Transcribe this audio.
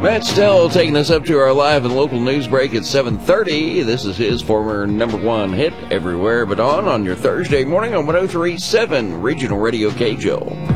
Matt Stell taking us up to our live and local news break at 7:30. This is his former number one hit, Everywhere But On your Thursday morning on 103.7 Regional Radio KJO.